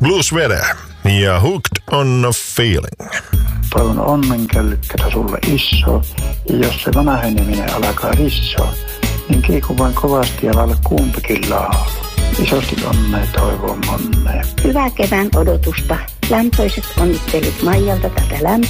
Blue Sweater ja Hooked on a Feeling. Toivon onnenkällykkätä sulle iso, ja jos se vanheneminen alkaa rissoa, niin kiiku vain kovasti ja lailla kumpikin laulu. Isosti onnea toivon monnea. Hyvää kevään odotusta. Lämpöiset onnittelut Maijalta tätä